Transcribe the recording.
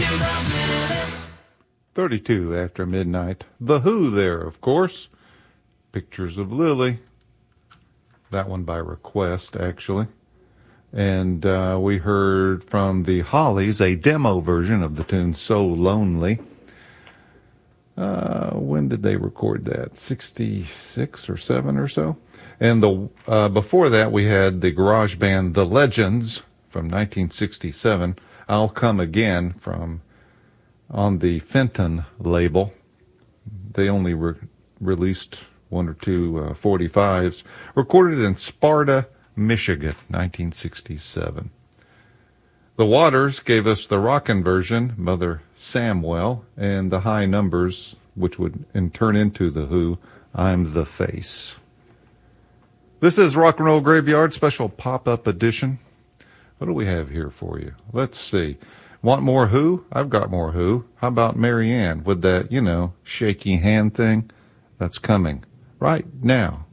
32 after midnight. The Who there, of course. Pictures of Lily. That one by request, actually. And we heard from the Hollies a demo version of the tune So Lonely. When did they record that? 66 or 7 or so? And before that, we had the garage band The Legends from 1967. I'll Come Again on the Fenton label. They only released one or two 45s. Recorded in Sparta, Michigan, 1967. The Waters gave us the rockin' version, Mother Samwell, and the High Numbers, which would turn into The Who, I'm the Face. This is Rock and Roll Graveyard, special pop-up edition. What do we have here for you? Let's see. Want more Who? I've got more Who. How about Mary Ann with that, shaky hand thing? That's coming right now.